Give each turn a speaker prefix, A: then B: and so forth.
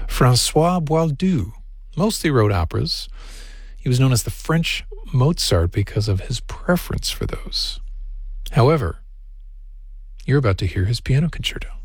A: Francois Boileau mostly wrote operas. He was known as the French Mozart because of his preference for those. However, you're about to hear his piano concerto.